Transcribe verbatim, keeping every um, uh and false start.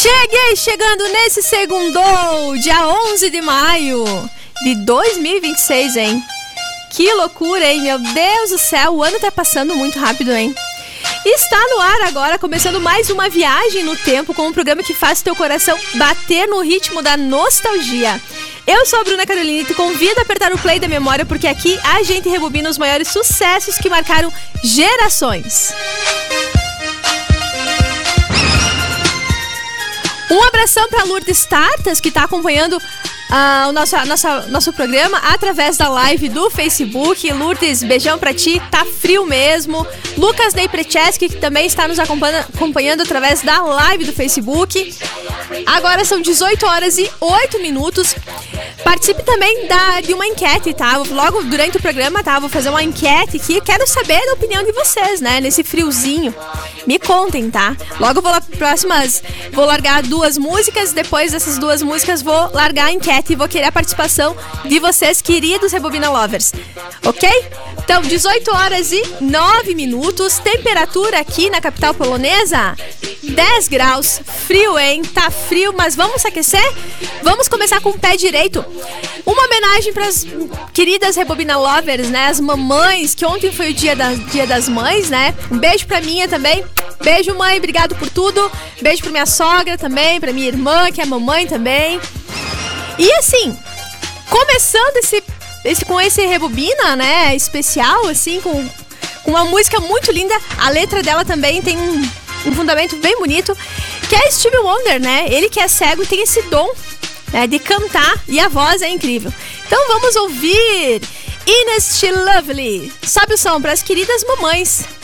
Cheguei chegando nesse segundo, dia onze de maio de dois mil e vinte e seis, hein? Que loucura, hein? Meu Deus do céu, o ano tá passando muito rápido, hein? Está no ar agora, começando mais uma viagem no tempo com um programa que faz teu coração bater no ritmo da nostalgia. Eu sou a Bruna Carolina e te convido a apertar o play da memória, porque aqui a gente rebobina os maiores sucessos que marcaram gerações. Um abração para Lourdes Tartas, que está acompanhando uh, o nosso, nosso, nosso programa através da live do Facebook. Lourdes, beijão para ti, tá frio mesmo. Lucas Ney Precheski, que também está nos acompanhando, acompanhando através da live do Facebook. Agora são dezoito horas e oito minutos. Participe também da, de uma enquete, tá? Logo durante o programa, tá? Vou fazer uma enquete aqui. Quero saber a opinião de vocês, né? Nesse friozinho. Me contem, tá? Logo vou lá próximas. Vou largar duas músicas. Depois dessas duas músicas, vou largar a enquete e vou querer a participação de vocês, queridos Rebobina Lovers. Ok? Então, dezoito horas e nove minutos. Temperatura aqui na capital polonesa: dez graus. Frio, hein? Tá frio, mas vamos se aquecer? Vamos começar com o pé direito. Uma homenagem para as queridas Rebobina Lovers, né? As mamães, que ontem foi o dia, da, dia das mães, né? Um beijo pra minha também. Beijo, mãe, obrigado por tudo. Beijo pra minha sogra também, pra minha irmã, que é mamãe também. E assim, começando esse, esse, com esse Rebobina, né? Especial, assim, com, com uma música muito linda. A letra dela também tem um, um fundamento bem bonito, que é Stevie Wonder, né? Ele que é cego e tem esse dom, né, de cantar, e a voz é incrível. Então vamos ouvir Ines She Lovely. Sobe o som para as queridas mamães.